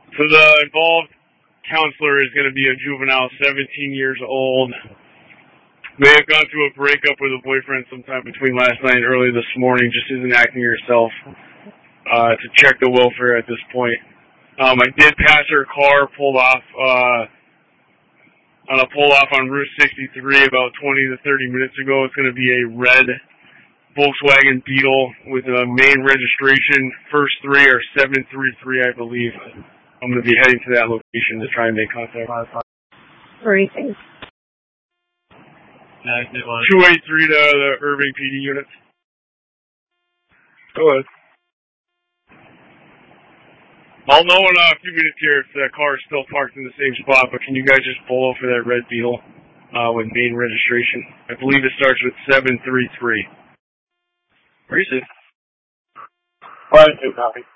So the involved counselor is going to be a juvenile, 17 years old. May have gone through a breakup with a boyfriend sometime between last night and early this morning. Just isn't acting herself. To check the welfare at this point. I did pass her car pulled off on a pull-off on Route 63 about 20 to 30 minutes ago. It's going to be a red Volkswagen Beetle with a Maine registration. First three are 733, I believe. I'm going to be heading to that location to try and make contact. Racing. 283 to the Irving PD units. Go ahead. I'll know in a few minutes here if the car is still parked in the same spot, but can you guys just pull over that red Beetle with Maine registration? I believe it starts with 733. Racing. 5-2, copy.